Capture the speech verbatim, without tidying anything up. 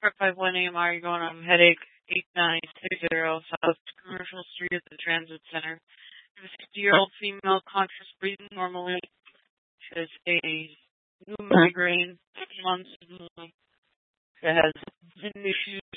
Park five one A M R, you're going on headache eight nine six zero South Commercial Street at the Transit Center. You have a sixty-year-old female conscious breathing normally. She has a new migraine, six months. She has issues